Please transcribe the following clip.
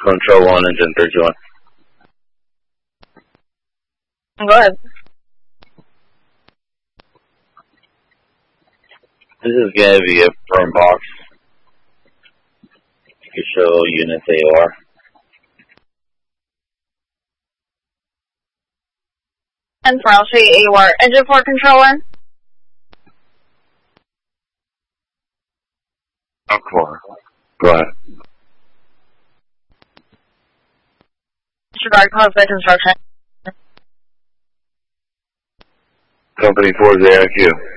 Control 1, engine 31. Go ahead. This is going to be a firm box. You can show units AOR. And for I'll show you AOR. Engine 4, Control 1. Encore. Go ahead. Disregard calls by construction. Company 4 is AIQ.